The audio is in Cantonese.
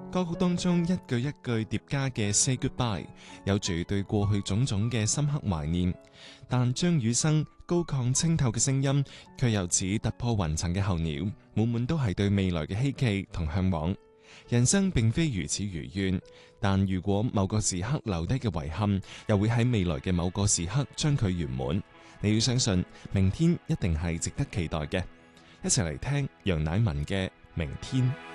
歌曲當中一句一句疊加嘅 Say Goodbye， 有住對過去種種嘅深刻懷念，但張雨生高亢清透嘅聲音，卻又似突破雲層嘅候鳥，滿滿都係對未來嘅希冀同向往。人生並非如此如願，但如果某個時刻留低嘅遺憾，又會喺未來嘅某個時刻將佢圓滿。你要相信，明天一定係值得期待嘅。一齊嚟聽楊乃文嘅《明天》。